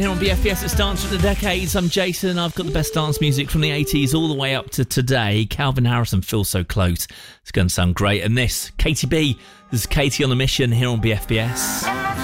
Here on BFBS, it's Dance for the Decades. I'm Jason. I've got the best dance music from the 80s all the way up to today. Calvin Harris and Feel So Close. It's going to sound great. And this, Katie B. This is Katie on the Mission here on BFBS.